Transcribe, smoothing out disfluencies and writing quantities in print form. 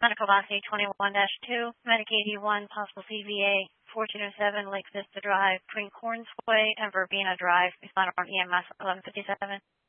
Medical Velocity 21-2, Medic 81, possible CVA 1407, Lake Vista Drive, between Cornsway and Verbena Drive. Respond on EMS 1157.